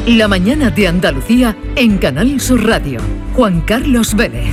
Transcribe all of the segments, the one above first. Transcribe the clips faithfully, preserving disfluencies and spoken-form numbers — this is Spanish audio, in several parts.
La mañana de Andalucía en Canal Sur Radio. Juan Carlos Vélez.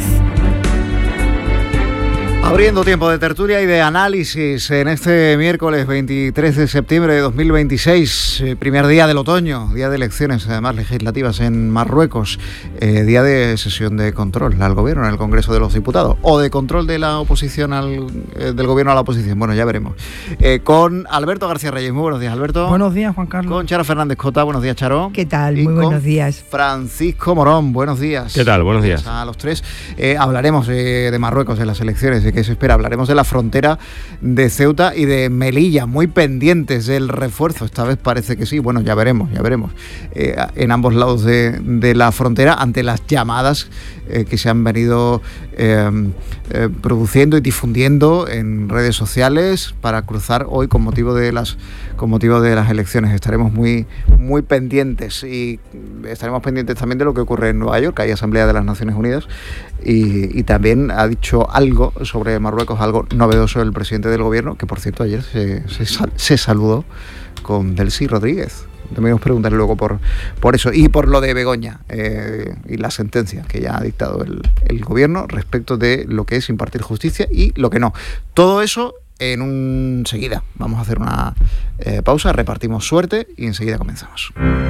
Abriendo tiempo de tertulia y de análisis en este miércoles veintitrés de septiembre de dos mil veintiséis, eh, primer día del otoño, día de elecciones además legislativas en Marruecos, eh, día de sesión de control al gobierno en el Congreso de los Diputados, o de control de la oposición al, eh, del gobierno a la oposición, bueno, ya veremos. Eh, con Alberto García Reyes, muy buenos días, Alberto. Buenos días, Juan Carlos. Con Charo Fernández Cota, buenos días, Charo. ¿Qué tal? Y muy buenos días. Francisco Morón, buenos días. ¿Qué tal? Buenos días. A los tres. Eh, hablaremos eh, de Marruecos en las elecciones, de qué se espera. Hablaremos de la frontera de Ceuta y de Melilla, muy pendientes del refuerzo. Esta vez parece que sí. Bueno, ya veremos, ya veremos. Eh, en ambos lados de, de la frontera, ante las llamadas eh, que se han venido eh, eh, produciendo y difundiendo en redes sociales para cruzar hoy con motivo de las con motivo de las elecciones. Estaremos muy muy pendientes y estaremos pendientes también de lo que ocurre en Nueva York. Hay Asamblea de las Naciones Unidas y, y también ha dicho algo sobre Marruecos, algo novedoso el presidente del gobierno, que por cierto ayer se, se, sal, se saludó con Delcy Rodríguez. Debemos preguntarle luego por, por eso y por lo de Begoña eh, y la sentencia que ya ha dictado el, el gobierno respecto de lo que es impartir justicia y lo que no. Todo eso en un seguida. Vamos a hacer una eh, pausa, repartimos suerte y enseguida comenzamos.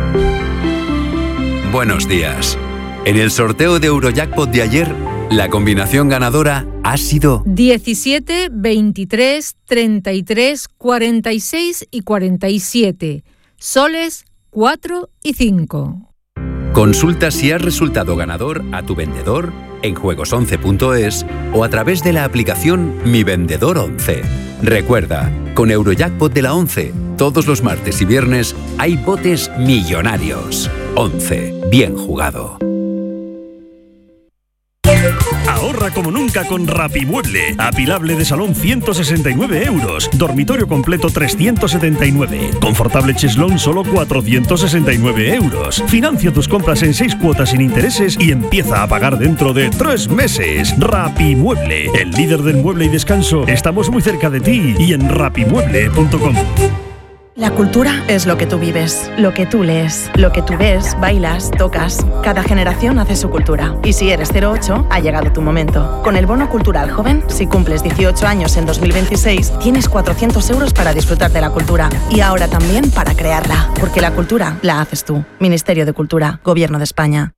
Buenos días. En el sorteo de Eurojackpot de ayer, la combinación ganadora ha sido diecisiete, veintitrés, treinta y tres, cuarenta y seis y cuarenta y siete. Soles cuatro y cinco. Consulta si has resultado ganador a tu vendedor en juegos once punto es o a través de la aplicación Mi Vendedor once. Recuerda, con Eurojackpot de la once, todos los martes y viernes hay botes millonarios. once. Bien jugado. Ahorra como nunca con Rapimueble. Apilable de salón ciento sesenta y nueve euros. Dormitorio completo trescientos setenta y nueve. Confortable cheslón solo cuatrocientos sesenta y nueve euros. Financia tus compras en seis cuotas sin intereses y empieza a pagar dentro de tres meses. Rapimueble, el líder del mueble y descanso. Estamos muy cerca de ti y en rapimueble punto com. La cultura es lo que tú vives, lo que tú lees, lo que tú ves, bailas, tocas. Cada generación hace su cultura. Y si eres cero ocho, ha llegado tu momento. Con el Bono Cultural Joven, si cumples dieciocho años en dos mil veintiséis, tienes cuatrocientos euros para disfrutar de la cultura. Y ahora también para crearla. Porque la cultura la haces tú. Ministerio de Cultura, Gobierno de España.